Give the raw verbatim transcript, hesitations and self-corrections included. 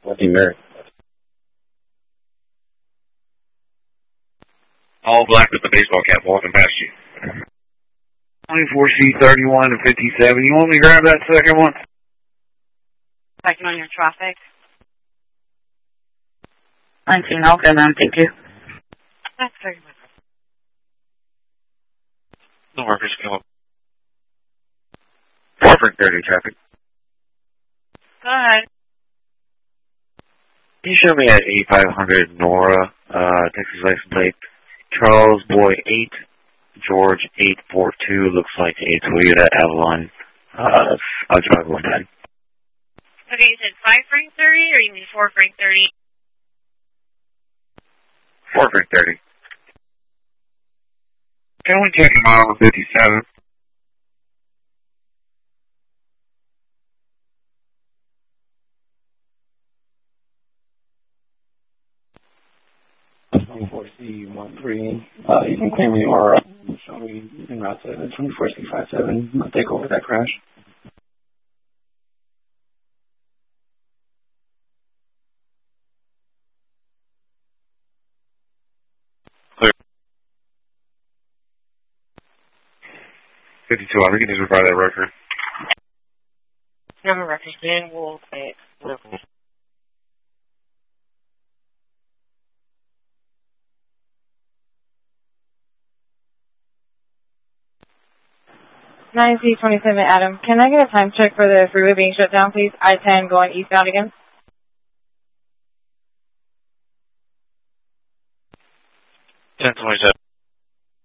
Bloody Mary. All black with the baseball cap walking past you. twenty-four C thirty-one and fifty-seven. You want me to grab that second one? Checking on your traffic. nineteen, okay, ma'am, thank you. That's very much. No workers come up. four thirty traffic. Go ahead. Can you show me at eighty-five hundred Nora, uh, Texas license plate, Charles Boy eight, George eight four two, looks like a Toyota Avalon, uh, I'll drive one ten. Okay, you said five Frank thirty, or you mean four Frank thirty? four thirty. Can we check him out on fifty-seven? twenty-four C thirteen, uh, you can claim me or show me in route to twenty-four C fifty-seven. I'll take over that crash. Clear. fifty-two, I'm going to require that record. Number records, then we'll say it. nine C twenty-seven, Adam. Can I get a time check for the freeway being shut down, please? I ten going eastbound again. ten twenty-seven.